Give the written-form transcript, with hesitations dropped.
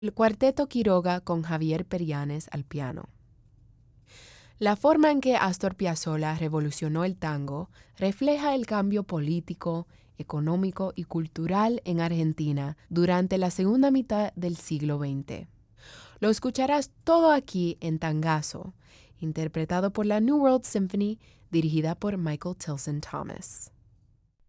El Cuarteto Quiroga con Javier Perianes al piano. La forma en que Astor Piazzolla revolucionó el tango refleja el cambio político, económico y cultural en Argentina durante la segunda mitad del siglo XX. Lo escucharás todo aquí en Tangazo, interpretado por la New World Symphony, dirigida por Michael Tilson Thomas.